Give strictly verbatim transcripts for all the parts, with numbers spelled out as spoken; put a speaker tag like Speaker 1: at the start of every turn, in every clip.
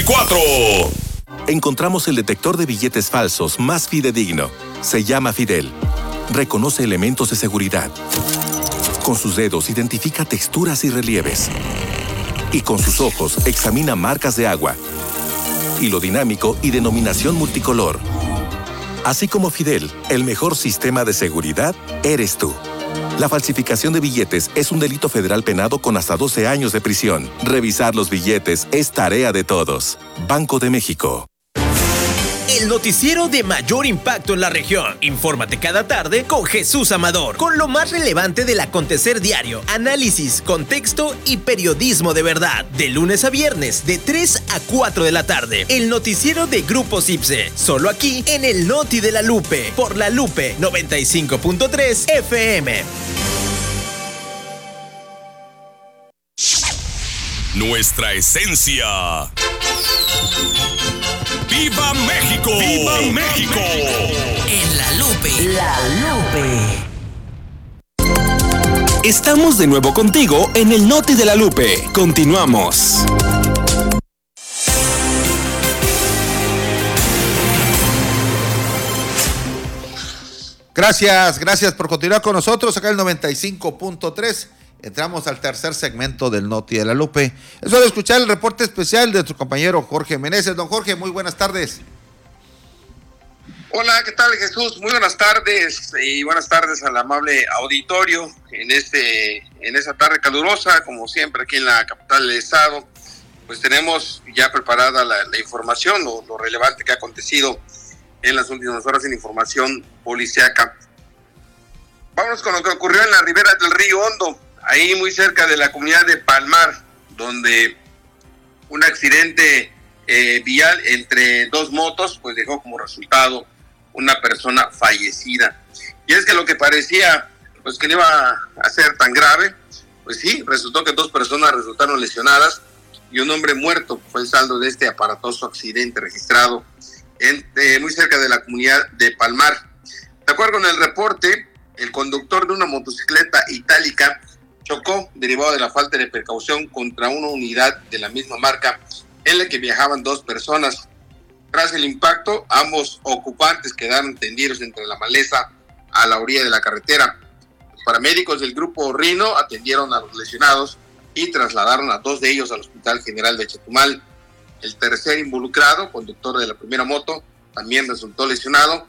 Speaker 1: y cuatro.
Speaker 2: Encontramos el detector de billetes falsos más fidedigno. Se llama Fidel. Reconoce elementos de seguridad. Con sus dedos identifica texturas y relieves. Y con sus ojos examina marcas de agua, hilo dinámico y denominación multicolor. Así como Fidel, el mejor sistema de seguridad eres tú. La falsificación de billetes es un delito federal penado con hasta doce años de prisión. Revisar los billetes es tarea de todos. Banco de México.
Speaker 3: El noticiero de mayor impacto en la región. Infórmate cada tarde con Jesús Amador, con lo más relevante del acontecer diario, análisis, contexto y periodismo de verdad. De lunes a viernes, de tres a cuatro de la tarde. El noticiero de Grupo Cipse, solo aquí en el Noti de la Lupe, por La Lupe noventa y cinco punto tres F M.
Speaker 1: Nuestra esencia. ¡Viva México! ¡Viva México!
Speaker 3: En La Lupe.
Speaker 4: La
Speaker 3: Lupe. Estamos de nuevo contigo en el Noti de la Lupe. Continuamos.
Speaker 5: Gracias, gracias por continuar con nosotros acá en el noventa y cinco punto tres. Entramos al tercer segmento del Noti de la Lupe. Es hora de escuchar el reporte especial de nuestro compañero Jorge Meneses. Don Jorge, muy buenas tardes.
Speaker 6: Hola, ¿qué tal, Jesús? Muy buenas tardes y buenas tardes al amable auditorio en este en esta tarde calurosa, como siempre aquí en la capital del estado. Pues tenemos ya preparada la, la información, lo, lo relevante que ha acontecido en las últimas horas en información policíaca. Vámonos con lo que ocurrió en la ribera del río Hondo, ahí muy cerca de la comunidad de Palmar, donde un accidente eh, vial entre dos motos pues dejó como resultado una persona fallecida. Y es que lo que parecía pues que no iba a ser tan grave, pues sí, resultó que dos personas resultaron lesionadas y un hombre muerto fue el saldo de este aparatoso accidente registrado en, eh, muy cerca de la comunidad de Palmar. De acuerdo con el reporte, el conductor de una motocicleta itálica chocó derivado de la falta de precaución contra una unidad de la misma marca en la que viajaban dos personas. Tras el impacto, ambos ocupantes quedaron tendidos entre la maleza a la orilla de la carretera. Los paramédicos del grupo Rino atendieron a los lesionados y trasladaron a dos de ellos al Hospital General de Chetumal. El tercer involucrado, conductor de la primera moto, también resultó lesionado,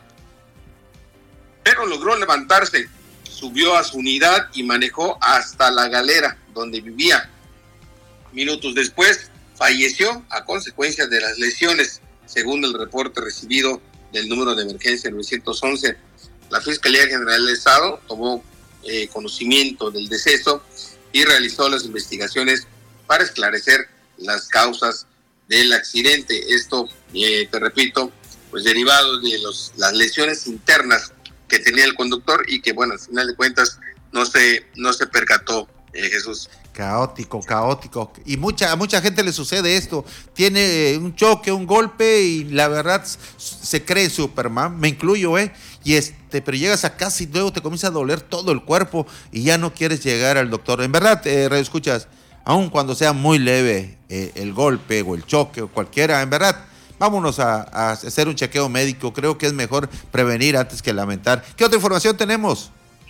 Speaker 6: pero logró levantarse, subió a su unidad y manejó hasta la galera donde vivía. Minutos después, falleció a consecuencia de las lesiones, según el reporte recibido del número de emergencia nueve once. La Fiscalía General del Estado tomó eh, conocimiento del deceso y realizó las investigaciones para esclarecer las causas del accidente. Esto, eh, te repito, pues derivado de los, las lesiones internas que tenía el conductor y que, bueno, al final de cuentas no se, no se percató, eh, Jesús.
Speaker 5: Caótico, caótico. Y mucha, a mucha gente le sucede esto. Tiene un choque, un golpe y la verdad se cree Superman, me incluyo, ¿eh? Y este, pero llegas a casa y luego te comienza a doler todo el cuerpo y ya no quieres llegar al doctor. En verdad, eh, Radio Escuchas, aun cuando sea muy leve eh, el golpe o el choque o cualquiera, en verdad, vámonos a, a hacer un chequeo médico. Creo que es mejor prevenir antes que lamentar. ¿Qué otra información tenemos?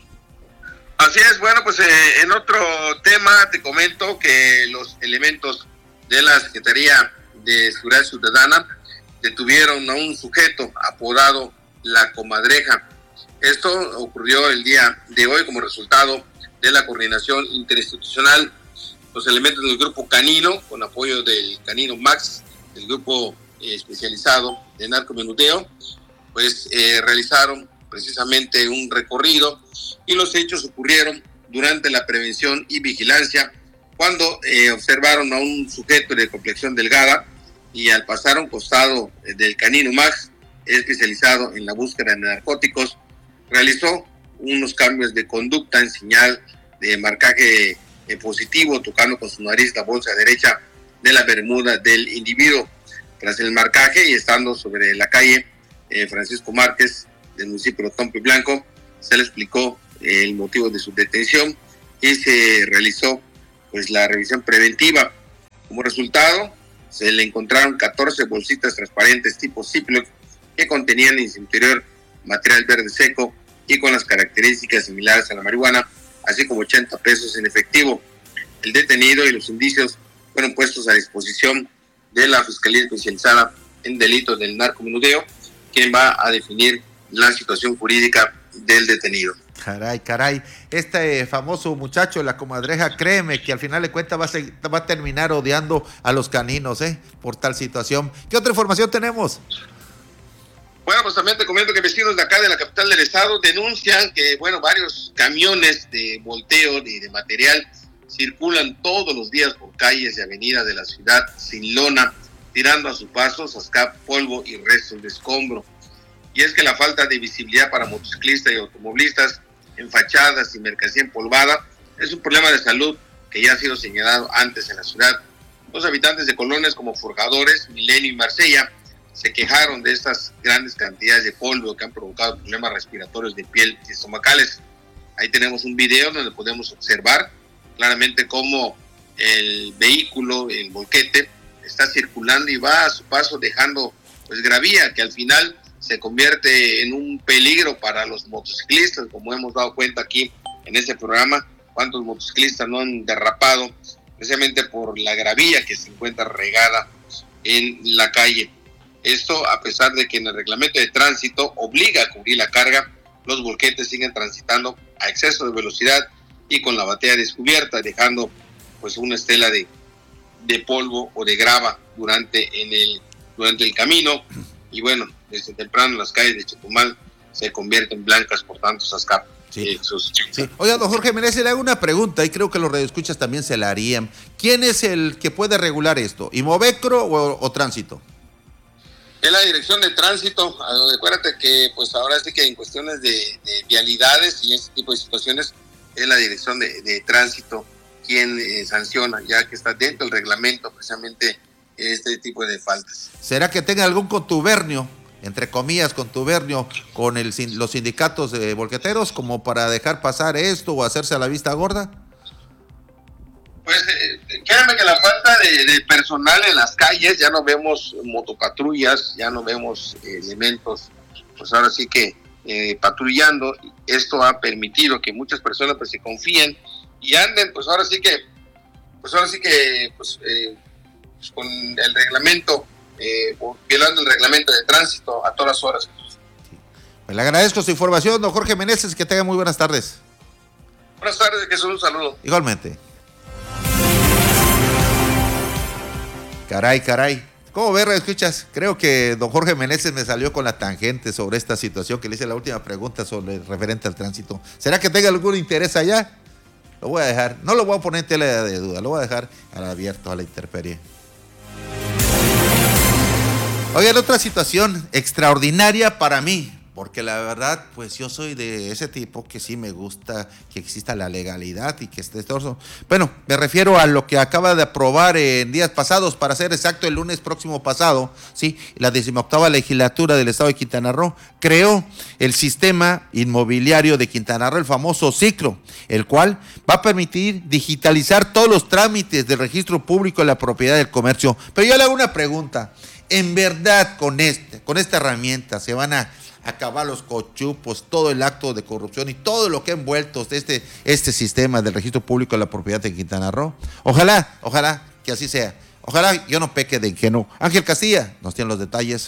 Speaker 6: Así es, bueno, pues eh, en otro tema te comento que los elementos de la Secretaría de Seguridad Ciudadana detuvieron a un sujeto apodado La Comadreja. Esto ocurrió el día de hoy como resultado de la coordinación interinstitucional. Los elementos del grupo Canino, con apoyo del Canino Max, del grupo eh, especializado de narcomenudeo, pues eh, realizaron precisamente un recorrido y los hechos ocurrieron durante la prevención y vigilancia cuando eh, observaron a un sujeto de complexión delgada y al pasar a un costado del Canino Max, especializado en la búsqueda de narcóticos, realizó unos cambios de conducta en señal de marcaje eh, positivo, tocando con su nariz la bolsa derecha de la bermuda del individuo. Tras el marcaje y estando sobre la calle eh, Francisco Márquez del municipio de Otompe Blanco, se le explicó eh, el motivo de su detención y se realizó pues la revisión preventiva. Como resultado, se le encontraron catorce bolsitas transparentes tipo Ziploc que contenían en su interior material verde seco y con las características similares a la marihuana, así como ochenta pesos en efectivo. El detenido y los indicios fueron puestos a disposición de la Fiscalía Especializada en Delitos del Narcomenudeo, quien va a definir la situación jurídica del detenido.
Speaker 5: Caray, caray, este famoso muchacho, la comadreja, créeme que al final de cuentas va a, ser, va a terminar odiando a los caninos, ¿eh? Por tal situación. ¿Qué otra información tenemos?
Speaker 6: Bueno, pues también te comento que vecinos de acá de la capital del estado denuncian que, bueno, varios camiones de volteo y de material circulan todos los días por calles y avenidas de la ciudad sin lona, tirando a su paso zascap, polvo y restos de escombro. Y es que la falta de visibilidad para motociclistas y automovilistas en fachadas y mercancía empolvada es un problema de salud que ya ha sido señalado antes en la ciudad. Los habitantes de colonias como Forjadores, Milenio y Marsella se quejaron de estas grandes cantidades de polvo que han provocado problemas respiratorios de piel y estomacales. Ahí tenemos un video donde podemos observar claramente cómo el vehículo, el volquete, está circulando y va a su paso dejando pues gravía que al final se convierte en un peligro para los motociclistas, como hemos dado cuenta aquí en este programa, cuántos motociclistas no han derrapado precisamente por la gravía que se encuentra regada en la calle. Esto a pesar de que en el reglamento de tránsito obliga a cubrir la carga, los volquetes siguen transitando a exceso de velocidad y con la batería descubierta, dejando pues una estela de, de polvo o de grava durante, en el, durante el camino. Y bueno, desde temprano las calles de Chetumal se convierten blancas por tantos zascap.
Speaker 5: Sí.
Speaker 6: Eh, sus...
Speaker 5: sí. Oiga, don Jorge Meneses, le hago una pregunta y creo que los radioescuchas también se la harían. ¿Quién es el que puede regular esto? ¿Imovecro o, o Tránsito?
Speaker 6: Es la Dirección de Tránsito. Acuérdate que pues ahora sí que en cuestiones de, de vialidades y este tipo de situaciones es la Dirección de, de Tránsito quien eh, sanciona, ya que está dentro del reglamento precisamente este tipo de faltas.
Speaker 5: ¿Será que tenga algún contubernio, entre comillas contubernio, con el, los sindicatos de volqueteros como para dejar pasar esto o hacerse a la vista gorda?
Speaker 6: Pues eh, créanme que la falta de, de personal en las calles, ya no vemos motopatrullas, ya no vemos eh, elementos, pues ahora sí que eh, patrullando. Esto ha permitido que muchas personas pues se confíen y anden, pues ahora sí que, pues ahora sí que, pues, eh, pues con el reglamento, eh, violando el reglamento de tránsito a todas horas.
Speaker 5: Me le agradezco su información, don Jorge Meneses, que tenga muy buenas tardes.
Speaker 6: Buenas tardes, que son un saludo.
Speaker 5: Igualmente. Caray, caray. ¿Cómo ves, escuchas? Creo que don Jorge Meneses me salió con la tangente sobre esta situación que le hice la última pregunta sobre referente al tránsito. ¿Será que tenga algún interés allá? Lo voy a dejar, no lo voy a poner en tela de duda, lo voy a dejar al abierto, a la intemperie. Oigan, otra situación extraordinaria para mí, porque la verdad, pues yo soy de ese tipo que sí me gusta que exista la legalidad y que esté todo. Bueno, me refiero a lo que acaba de aprobar en días pasados, para ser exacto, el lunes próximo pasado, sí, la decimoctava legislatura del estado de Quintana Roo creó el sistema inmobiliario de Quintana Roo, el famoso SICRO, el cual va a permitir digitalizar todos los trámites del registro público de la propiedad del comercio. Pero yo le hago una pregunta, ¿en verdad con este, con esta herramienta se van a acabar los cochupos, todo el acto de corrupción y todo lo que ha envuelto este, este sistema del registro público de la propiedad de Quintana Roo? Ojalá, ojalá que así sea. Ojalá yo no peque de ingenuo. Ángel Castilla nos tiene los detalles.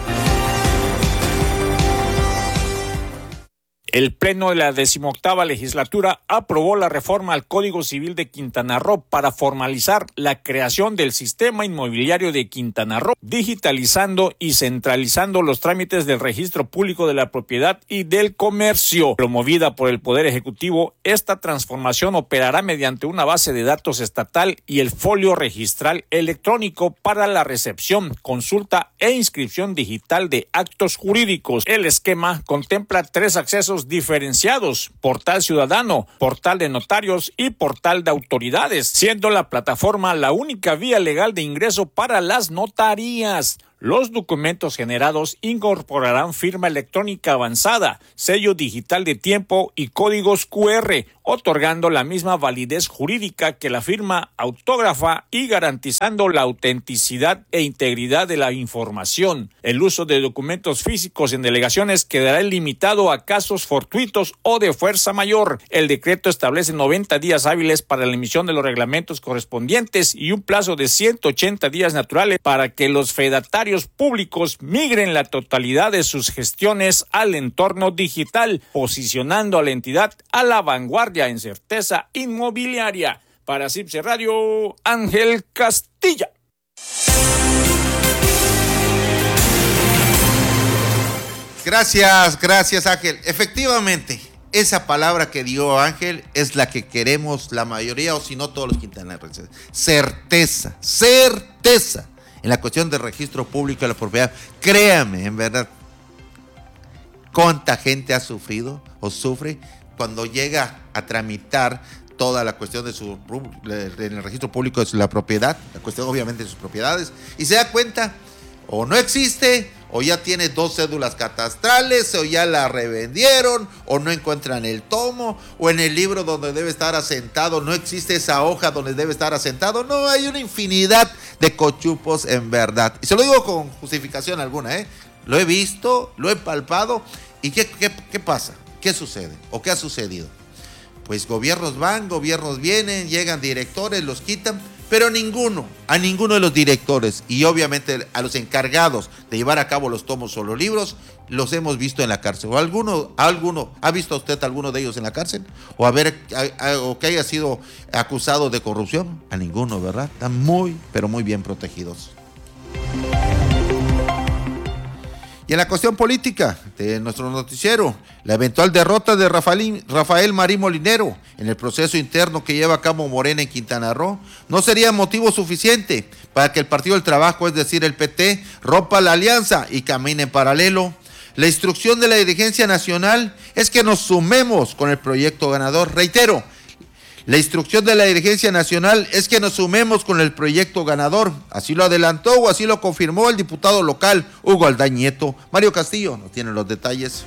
Speaker 4: El Pleno de la decimoctava legislatura aprobó la reforma al Código Civil de Quintana Roo para formalizar la creación del sistema inmobiliario de Quintana Roo, digitalizando y centralizando los trámites del registro público de la propiedad y del comercio. Promovida por el Poder Ejecutivo, esta transformación operará mediante una base de datos estatal y el folio registral electrónico para la recepción, consulta e inscripción digital de actos jurídicos. El esquema contempla tres accesos diferenciados: portal ciudadano, portal de notarios y portal de autoridades, siendo la plataforma la única vía legal de ingreso para las notarías. Los documentos generados incorporarán firma electrónica avanzada, sello digital de tiempo y códigos cu erre, otorgando la misma validez jurídica que la firma autógrafa y garantizando la autenticidad e integridad de la información. El uso de documentos físicos en delegaciones quedará limitado a casos fortuitos o de fuerza mayor. El decreto establece noventa días hábiles para la emisión de los reglamentos correspondientes y un plazo de ciento ochenta días naturales para que los fedatarios públicos migren la totalidad de sus gestiones al entorno digital, posicionando a la entidad a la vanguardia en certeza inmobiliaria. Para Cipse Radio, Ángel Castilla.
Speaker 5: Gracias, gracias Ángel. Efectivamente, esa palabra que dio Ángel es la que queremos la mayoría, o si no todos los quintanarroenses. Certeza, certeza en la cuestión del registro público de la propiedad. Créame, en verdad, cuánta gente ha sufrido o sufre cuando llega a tramitar toda la cuestión de su en el registro público de la propiedad, la cuestión obviamente de sus propiedades, y se da cuenta o no existe, o ya tiene dos cédulas catastrales, o ya la revendieron, o no encuentran el tomo, o en el libro donde debe estar asentado no existe esa hoja donde debe estar asentado. No, hay una infinidad de cochupos en verdad. Y se lo digo con justificación alguna, ¿eh? Lo he visto, lo he palpado. ¿Y qué, qué, qué pasa? ¿Qué sucede? ¿O qué ha sucedido? Pues gobiernos van, gobiernos vienen, llegan directores, los quitan, pero ninguno, a ninguno de los directores y obviamente a los encargados de llevar a cabo los tomos o los libros, los hemos visto en la cárcel. ¿O alguno, alguno ha visto usted a alguno de ellos en la cárcel? ¿O, a ver, a, a, o que haya sido acusado de corrupción? A ninguno, ¿verdad? Están muy, pero muy bien protegidos. Y en la cuestión política de nuestro noticiero, la eventual derrota de Rafael, Rafael Marín Molinero en el proceso interno que lleva a cabo Morena en Quintana Roo no sería motivo suficiente para que el Partido del Trabajo, es decir, el P T, rompa la alianza y camine en paralelo. La instrucción de la dirigencia nacional es que nos sumemos con el proyecto ganador. Reitero, la instrucción de la dirigencia nacional es que nos sumemos con el proyecto ganador. Así lo adelantó o así lo confirmó el diputado local Hugo Alday Nieto. Mario Castillo nos tiene los detalles.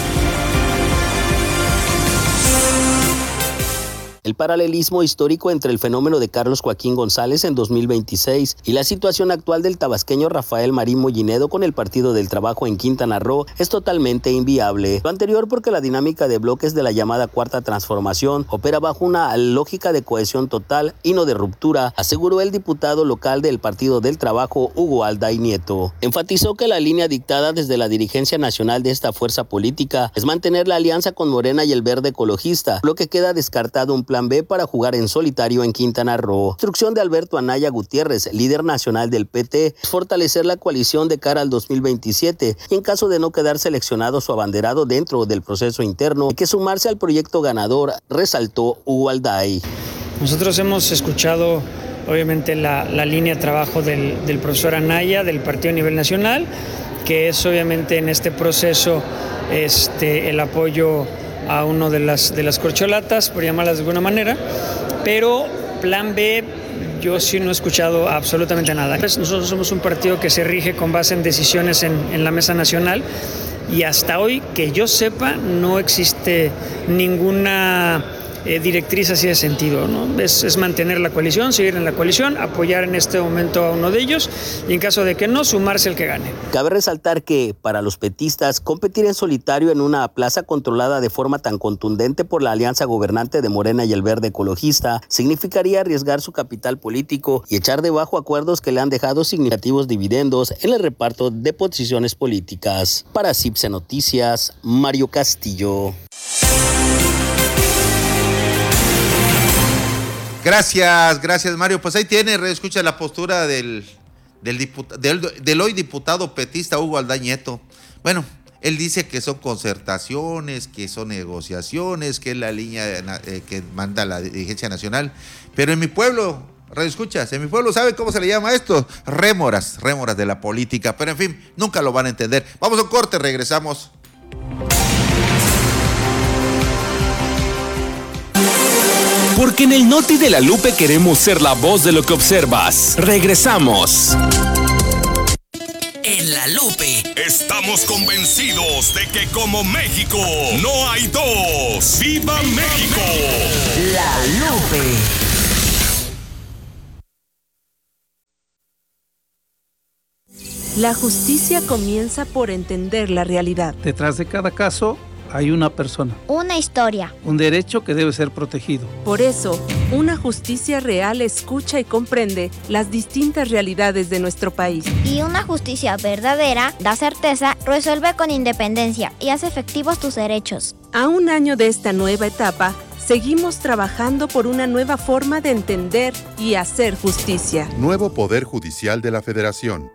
Speaker 7: El paralelismo histórico entre el fenómeno de Carlos Joaquín González en dos mil veintiséis y la situación actual del tabasqueño Rafael Marín Molinero con el Partido del Trabajo en Quintana Roo es totalmente inviable. Lo anterior porque la dinámica de bloques de la llamada Cuarta Transformación opera bajo una lógica de cohesión total y no de ruptura, aseguró el diputado local del Partido del Trabajo Hugo Alday Nieto. Enfatizó que la línea dictada desde la dirigencia nacional de esta fuerza política es mantener la alianza con Morena y el Verde Ecologista, lo que queda descartado un plan B para jugar en solitario en Quintana Roo. Instrucción de Alberto Anaya Gutiérrez, líder nacional del P T, es fortalecer la coalición de cara al dos mil veintisiete y en caso de no quedar seleccionado su abanderado dentro del proceso interno, hay que sumarse al proyecto ganador, resaltó Hugo Alday.
Speaker 8: Nosotros hemos escuchado obviamente la, la línea de trabajo del, del profesor Anaya, del partido a nivel nacional, que es obviamente en este proceso este, el apoyo a uno de las, de las corcholatas, por llamarlas de alguna manera, pero plan B, yo sí no he escuchado absolutamente nada. Nosotros somos un partido que se rige con base en decisiones en, en la mesa nacional y hasta hoy, que yo sepa, no existe ninguna eh, directriz así de sentido, ¿no? Es, es mantener la coalición, seguir en la coalición, apoyar en este momento a uno de ellos y en caso de que no, sumarse el que gane.
Speaker 7: Cabe resaltar que, para los petistas, competir en solitario en una plaza controlada de forma tan contundente por la alianza gobernante de Morena y el Verde Ecologista significaría arriesgar su capital político y echar debajo acuerdos que le han dejado significativos dividendos en el reparto de posiciones políticas. Para Cipse Noticias, Mario Castillo.
Speaker 5: Gracias, gracias Mario. Pues ahí tiene, escucha la postura del, del, diput, del, del hoy diputado petista Hugo Alday Nieto. Bueno, él dice que son concertaciones, que son negociaciones, que es la línea eh, que manda la dirigencia nacional. Pero en mi pueblo, radio escuchas, en mi pueblo, ¿saben cómo se le llama esto? Rémoras, rémoras de la política. Pero en fin, nunca lo van a entender. Vamos a un corte, regresamos.
Speaker 9: Porque en el Noti de la Lupe queremos ser la voz de lo que observas. Regresamos.
Speaker 10: La Lupe.
Speaker 1: Estamos convencidos de que como México no hay dos. ¡Viva México!
Speaker 10: La Lupe.
Speaker 11: La justicia comienza por entender la realidad.
Speaker 12: Detrás de cada caso hay una persona.
Speaker 13: Una historia.
Speaker 12: Un derecho que debe ser protegido.
Speaker 11: Por eso, una justicia real escucha y comprende las distintas realidades de nuestro país.
Speaker 13: Y una justicia verdadera da certeza, resuelve con independencia y hace efectivos tus derechos.
Speaker 11: A un año de esta nueva etapa, seguimos trabajando por una nueva forma de entender y hacer justicia.
Speaker 14: Nuevo Poder Judicial de la Federación.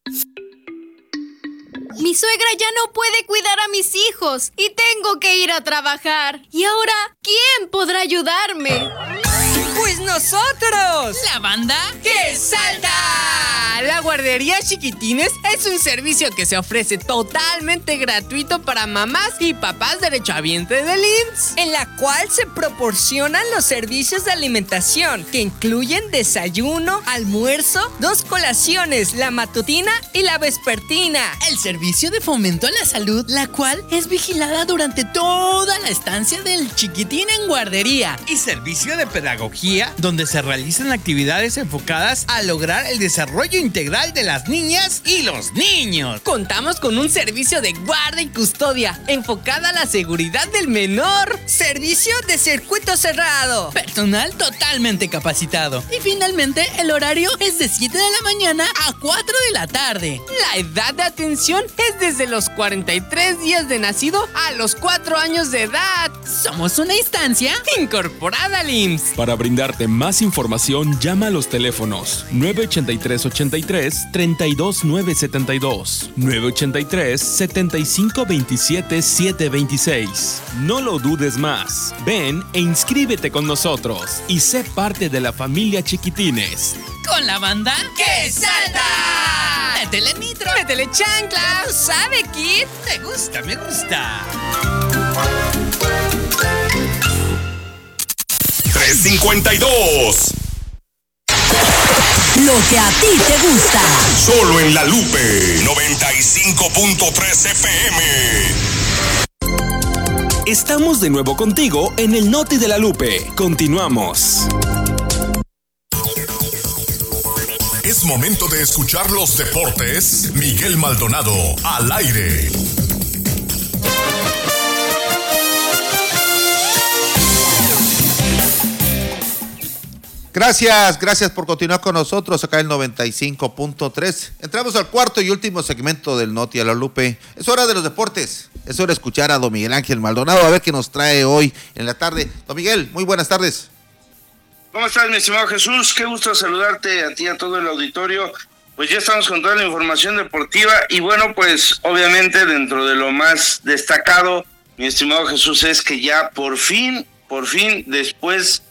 Speaker 15: Mi suegra ya no puede cuidar a mis hijos y tengo que ir a trabajar. ¿Y ahora quién podrá ayudarme?
Speaker 16: ¡Pues nosotros!
Speaker 17: ¿La banda?
Speaker 16: ¡Que salta! La guardería Chiquitines es un servicio que se ofrece totalmente gratuito para mamás y papás derechohabientes del I M S S, en la cual se proporcionan los servicios de alimentación que incluyen desayuno, almuerzo, dos colaciones, la matutina y la vespertina.
Speaker 17: El servicio de fomento a la salud, la cual es vigilada durante toda la estancia del chiquitín en guardería.
Speaker 18: Y servicio de pedagogía, donde se realizan actividades enfocadas a lograr el desarrollo integral de las niñas y los niños.
Speaker 16: Contamos con un servicio de guarda y custodia enfocada a la seguridad del menor. Servicio de circuito cerrado.
Speaker 17: Personal totalmente capacitado. Y finalmente el horario es de siete de la mañana a cuatro de la tarde.
Speaker 16: La edad de atención es desde los cuarenta y tres días de nacido a los cuatro años de edad.
Speaker 17: Somos una instancia
Speaker 16: incorporada al I M S S.
Speaker 19: Para brindarte más información, llama a los teléfonos nueve ochenta y tres, ochenta y tres, treinta y dos, nueve setenta y dos, nueve ochenta y tres, setenta y cinco, veintisiete, setecientos veintiséis. No lo dudes más. Ven e inscríbete con nosotros y sé parte de la familia Chiquitines.
Speaker 17: Con la banda
Speaker 16: ¡Que salta!
Speaker 17: ¡Métele nitro!
Speaker 16: ¡Métele chancla! ¿Sabe, Kid?
Speaker 18: Me gusta, me gusta.
Speaker 1: tres cincuenta y dos.
Speaker 10: Lo que a ti te gusta.
Speaker 1: Solo en La Lupe noventa y cinco punto tres F M.
Speaker 9: Estamos de nuevo contigo en el Noti de La Lupe. Continuamos.
Speaker 1: Es momento de escuchar los deportes. Miguel Maldonado al aire.
Speaker 5: Gracias, gracias por continuar con nosotros acá en noventa y cinco punto tres. Entramos al cuarto y último segmento del Noti a la Lupe. Es hora de los deportes. Es hora de escuchar a don Miguel Ángel Maldonado a ver qué nos trae hoy en la tarde. Don Miguel, muy buenas tardes.
Speaker 6: ¿Cómo estás, mi estimado Jesús? Qué gusto saludarte a ti y a todo el auditorio. Pues ya estamos con toda la información deportiva y bueno, pues obviamente dentro de lo más destacado, mi estimado Jesús, es que ya por fin, por fin, después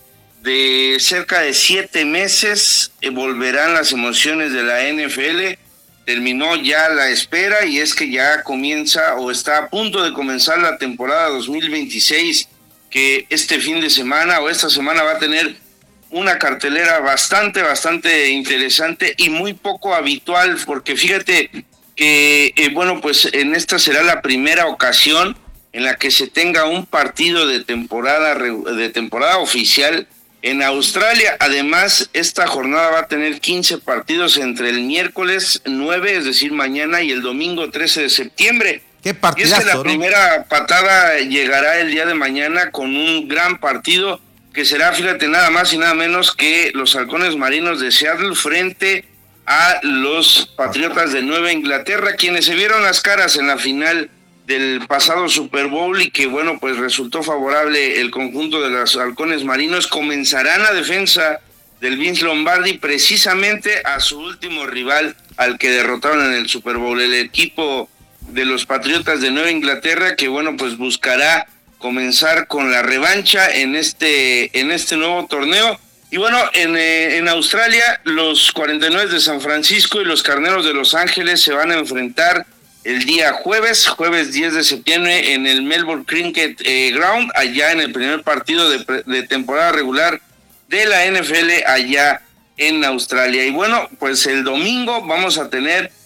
Speaker 6: de cerca de siete meses, eh, volverán las emociones de la N F L. Terminó ya la espera y es que ya comienza o está a punto de comenzar la temporada dos mil veintiséis, que este fin de semana o esta semana va a tener una cartelera bastante, bastante interesante y muy poco habitual, porque fíjate que, eh, bueno, pues en esta será la primera ocasión en la que se tenga un partido de temporada, de temporada oficial en Australia. Además, esta jornada va a tener quince partidos entre el miércoles nueve, es decir, mañana, y el domingo trece de septiembre.
Speaker 5: Qué partidazo,
Speaker 6: y es que la
Speaker 5: ¿no?
Speaker 6: primera patada llegará el día de mañana con un gran partido que será, fíjate, nada más y nada menos que los Halcones Marinos de Seattle frente a los Patriotas de Nueva Inglaterra, quienes se vieron las caras en la final del pasado Super Bowl y que, bueno, pues resultó favorable el conjunto de los Halcones Marinos. Comenzarán la defensa del Vince Lombardi precisamente a su último rival al que derrotaron en el Super Bowl, el equipo de los Patriotas de Nueva Inglaterra, que, bueno, pues buscará comenzar con la revancha en este en este nuevo torneo. Y bueno, en, eh, en Australia, los cuarenta y nueve de San Francisco y los Carneros de Los Ángeles se van a enfrentar el día jueves, jueves diez de septiembre, en el Melbourne Cricket eh, Ground, allá en el primer partido de, de temporada regular de la N F L allá en Australia. Y bueno, pues el domingo vamos a tener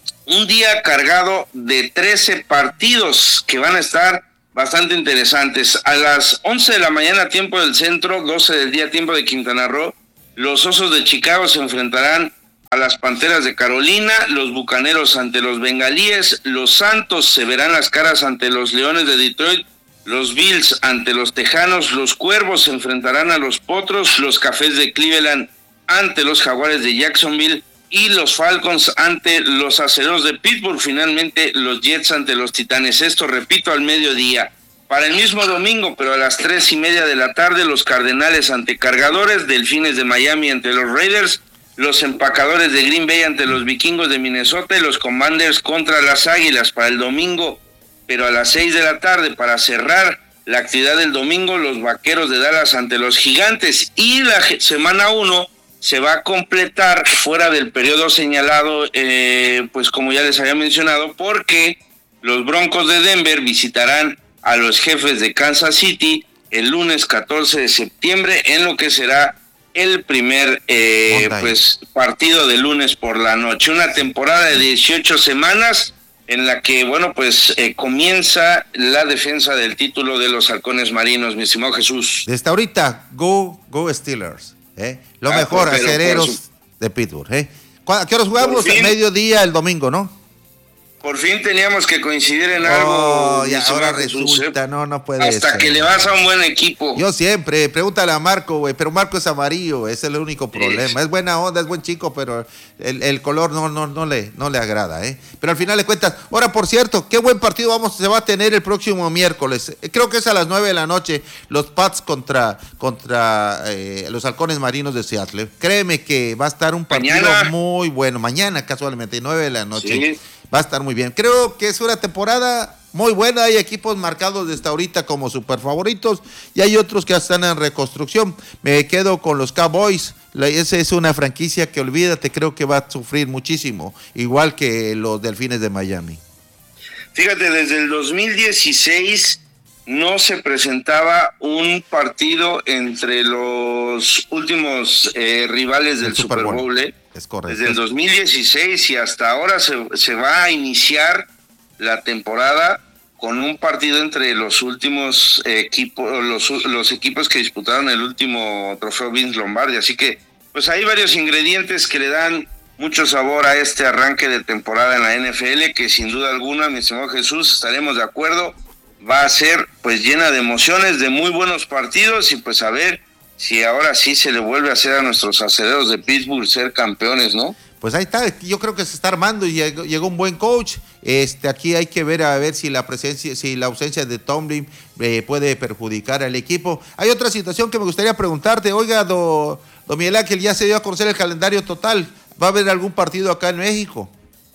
Speaker 6: un día cargado de trece partidos que van a estar bastante interesantes. A las once de la mañana, tiempo del centro, doce del día, tiempo de Quintana Roo, los Osos de Chicago se enfrentarán a las Panteras de Carolina, los Bucaneros ante los Bengalíes, los Santos se verán las caras ante los Leones de Detroit, los Bills ante los Tejanos, los Cuervos se enfrentarán a los Potros, los Cafés de Cleveland ante los Jaguares de Jacksonville y los Falcons ante los Acereros de Pittsburgh, finalmente los Jets ante los Titanes. Esto, repito, al mediodía. Para el mismo domingo, pero a las tres y media de la tarde, los Cardenales ante Cargadores, Delfines de Miami ante los Raiders, los Empacadores de Green Bay ante los Vikingos de Minnesota y los Commanders contra las Águilas. Para el domingo, pero a las seis de la tarde, para cerrar la actividad del domingo, los Vaqueros de Dallas ante los Gigantes. Y la semana uno se va a completar fuera del periodo señalado, eh, pues como ya les había mencionado, porque los Broncos de Denver visitarán a los Jefes de Kansas City el lunes catorce de septiembre en lo que será el primer eh, pues partido de lunes por la noche. Una temporada de dieciocho semanas en la que, bueno, pues eh, comienza la defensa del título de los Halcones Marinos, mi estimado Jesús.
Speaker 5: Desde ahorita, go, go Steelers. ¿eh? Lo ah, mejor, pero, acereros su... de Pittsburgh. ¿eh? ¿A qué horas jugamos? Al mediodía el domingo, ¿no?
Speaker 6: Por fin teníamos que coincidir en algo.
Speaker 5: Oh, y ahora resulta, no, no puede
Speaker 6: Hasta
Speaker 5: ser.
Speaker 6: que le vas a un buen equipo.
Speaker 5: Yo siempre, pregúntale a Marco, güey, pero Marco es amarillo, ese es el único problema. Sí. Es buena onda, es buen chico, pero el, el color no, no, no, le, no le agrada, ¿eh? Pero al final de cuentas, ahora por cierto, qué buen partido vamos se va a tener el próximo miércoles. Creo que es a las nueve de la noche, los Pats contra, contra eh, los Halcones Marinos de Seattle. Créeme que va a estar un partido mañana. Muy bueno. Mañana, casualmente, nueve de la noche. Sí. Va a estar muy bien. Creo que es una temporada muy buena. Hay equipos marcados desde ahorita como super favoritos y hay otros que están en reconstrucción. Me quedo con los Cowboys. Esa es una franquicia que, olvídate, creo que va a sufrir muchísimo, igual que los Delfines de Miami.
Speaker 6: Fíjate, desde el dos mil dieciséis no se presentaba un partido entre los últimos eh, rivales del Super, Super Bowl. Bowl ¿eh?
Speaker 5: Es correcto.
Speaker 6: Desde el dos mil dieciséis y hasta ahora se, se va a iniciar la temporada con un partido entre los últimos equipos, los, los equipos que disputaron el último trofeo Vince Lombardi. Así que, pues hay varios ingredientes que le dan mucho sabor a este arranque de temporada en la N F L, que sin duda alguna, mi estimado Jesús, estaremos de acuerdo, va a ser pues llena de emociones, de muy buenos partidos y pues a ver si ahora sí se le vuelve a hacer a nuestros acereros de Pittsburgh ser campeones, ¿no?
Speaker 5: Pues ahí está, yo creo que se está armando y llegó, llegó un buen coach. Este, aquí hay que ver a ver si la presencia, si la ausencia de Tomlin eh, puede perjudicar al equipo. Hay otra situación que me gustaría preguntarte, oiga, do, do Miguel Ángel, ya se dio a conocer el calendario total. ¿Va a haber algún partido acá en México?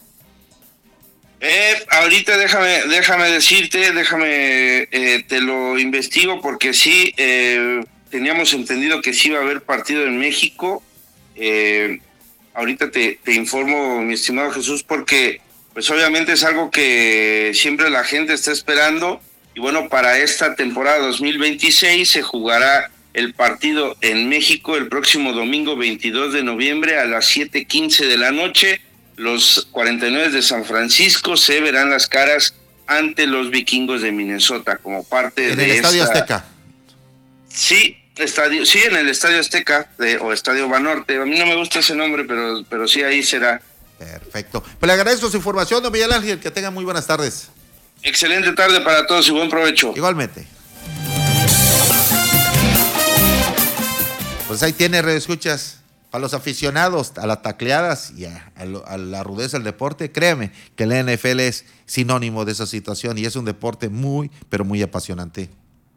Speaker 6: Eh, ahorita déjame, déjame decirte, déjame, eh, te lo investigo porque sí. Eh, Teníamos entendido que sí iba a haber partido en México. Eh, ahorita te, te informo, mi estimado Jesús, porque pues obviamente es algo que siempre la gente está esperando. Y bueno, para esta temporada dos mil veintiséis se jugará el partido en México el próximo domingo veintidós de noviembre a las siete quince de la noche. Los cuarenta y nueve de San Francisco se verán las caras ante los Vikingos de Minnesota como parte
Speaker 5: en
Speaker 6: de
Speaker 5: el Estadio
Speaker 6: esta...
Speaker 5: Azteca.
Speaker 6: Sí, estadio, sí, en el Estadio Azteca de, o Estadio Banorte. A mí no me gusta ese nombre, pero, pero sí, ahí será.
Speaker 5: Perfecto. Pues le agradezco su información, don Miguel Ángel. Que tengan muy buenas tardes.
Speaker 6: Excelente tarde para todos y buen provecho.
Speaker 5: Igualmente. Pues ahí tiene, redescuchas, para los aficionados a las tacleadas y a, a, lo, a la rudeza del deporte. Créeme que la N F L es sinónimo de esa situación y es un deporte muy, pero muy apasionante.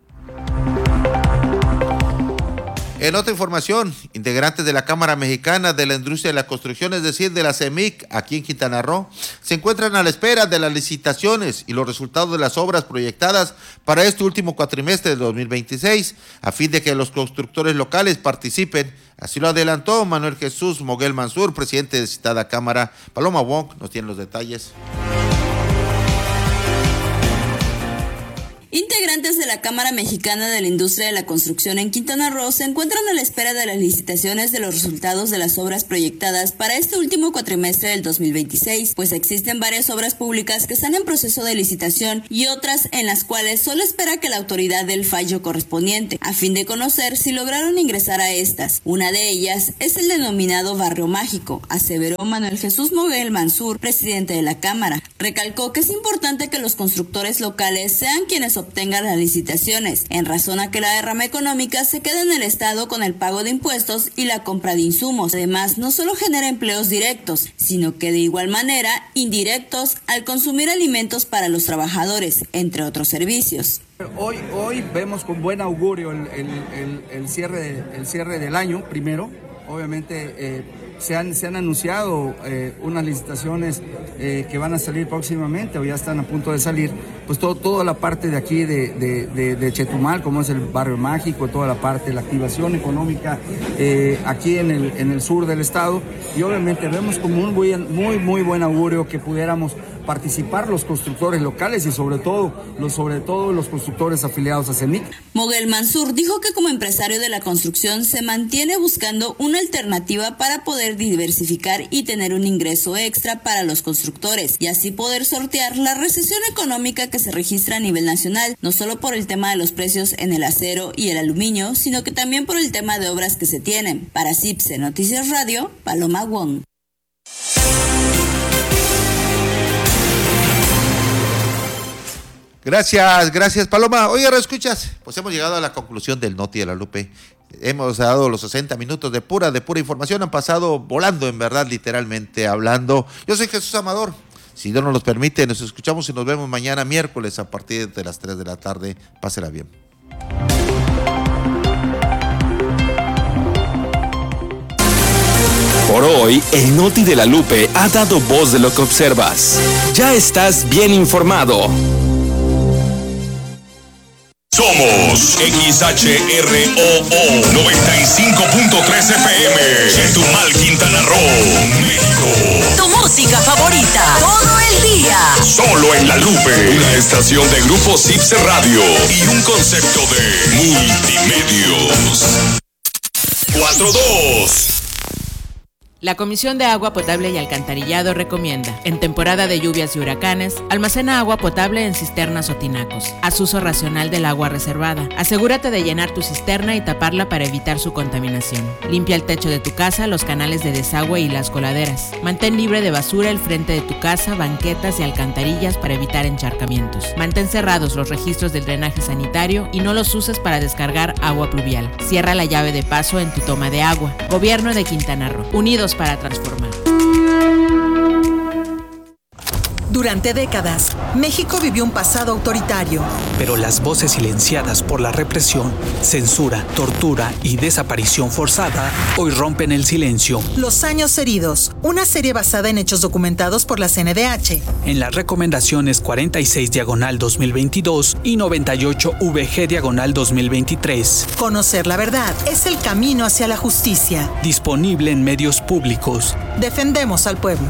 Speaker 5: En otra información, integrantes de la Cámara Mexicana de la Industria de la Construcción, es decir, de la C E M I C, aquí en Quintana Roo, se encuentran a la espera de las licitaciones y los resultados de las obras proyectadas para este último cuatrimestre de dos mil veintiséis, a fin de que los constructores locales participen. Así lo adelantó Manuel Jesús Moguel Mansur, presidente de citada Cámara. Paloma Wong nos tiene los detalles.
Speaker 20: Integrantes integrantes de la Cámara Mexicana de la Industria de la Construcción en Quintana Roo se encuentran a la espera de las licitaciones de los resultados de las obras proyectadas para este último cuatrimestre del dos mil veintiséis, pues existen varias obras públicas que están en proceso de licitación y otras en las cuales solo espera que la autoridad dé el fallo correspondiente, a fin de conocer si lograron ingresar a estas. Una de ellas es el denominado Barrio Mágico, aseveró Manuel Jesús Moguel Mansur, presidente de la Cámara. Recalcó que es importante que los constructores locales sean quienes obtengan las licitaciones, en razón a que la derrama económica se queda en el Estado con el pago de impuestos y la compra de insumos. Además, no solo genera empleos directos, sino que de igual manera indirectos al consumir alimentos para los trabajadores, entre otros servicios.
Speaker 21: Hoy, hoy vemos con buen augurio el, el, el, el, cierre, de, el cierre del año, primero. Obviamente eh, se, han, se han anunciado eh, unas licitaciones eh, que van a salir próximamente o ya están a punto de salir. Pues todo, toda la parte de aquí de, de, de, de Chetumal, como es el Barrio Mágico, toda la parte, la activación económica eh, aquí en el, en el sur del estado. Y obviamente vemos como un muy, muy, muy buen augurio que pudiéramos participar los constructores locales y sobre todo los, sobre todo los constructores afiliados a CEMIC.
Speaker 20: Moguel Mansur dijo que como empresario de la construcción se mantiene buscando una alternativa para poder diversificar y tener un ingreso extra para los constructores y así poder sortear la recesión económica que se registra a nivel nacional, no solo por el tema de los precios en el acero y el aluminio, sino que también por el tema de obras que se tienen. Para CIPSE Noticias Radio, Paloma Wong.
Speaker 5: Gracias, gracias Paloma. Oye, ¿escuchas? Pues hemos llegado a la conclusión del Noti de la Lupe. Hemos dado los sesenta minutos de pura, de pura información. Han pasado volando, en verdad, literalmente hablando. Yo soy Jesús Amador. Si Dios nos los permite, nos escuchamos y nos vemos mañana miércoles a partir de las tres de la tarde. Pásela bien.
Speaker 9: Por hoy, el Noti de la Lupe ha dado voz de lo que observas. Ya estás bien informado.
Speaker 1: Somos X H R O O noventa y cinco punto tres F M, Chetumal, Quintana Roo, México.
Speaker 10: Tu música favorita, todo el día.
Speaker 1: Solo en La Lupe, una estación de Grupo CIPSE Radio y un concepto de multimedios. cuatro dos.
Speaker 22: La Comisión de Agua Potable y Alcantarillado recomienda, en temporada de lluvias y huracanes, almacena agua potable en cisternas o tinacos. Haz uso racional del agua reservada. Asegúrate de llenar tu cisterna y taparla para evitar su contaminación. Limpia el techo de tu casa, los canales de desagüe y las coladeras. Mantén libre de basura el frente de tu casa, banquetas y alcantarillas para evitar encharcamientos. Mantén cerrados los registros del drenaje sanitario y no los uses para descargar agua pluvial. Cierra la llave de paso en tu toma de agua. Gobierno de Quintana Roo. Unidos para transformar.
Speaker 23: Durante décadas, México vivió un pasado autoritario.
Speaker 24: Pero las voces silenciadas por la represión, censura, tortura y desaparición forzada hoy rompen el silencio.
Speaker 23: Los años heridos, una serie basada en hechos documentados por la C N D H.
Speaker 24: En las recomendaciones cuarenta y seis diagonal dos mil veintidós y noventa y ocho V G diagonal dos mil veintitrés.
Speaker 23: Conocer la verdad es el camino hacia la justicia.
Speaker 24: Disponible en medios públicos.
Speaker 23: Defendemos al pueblo.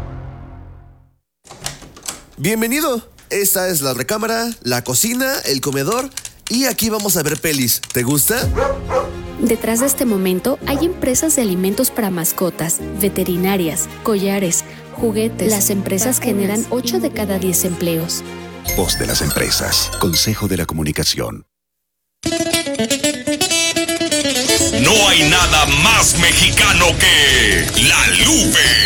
Speaker 25: Bienvenido. Esta es la recámara, la cocina, el comedor y aquí vamos a ver pelis. ¿Te gusta?
Speaker 26: Detrás de este momento hay empresas de alimentos para mascotas, veterinarias, collares, juguetes. Las empresas generan ocho de cada diez empleos.
Speaker 27: Voz de las empresas. Consejo de la Comunicación.
Speaker 1: No hay nada más mexicano que La Lupe.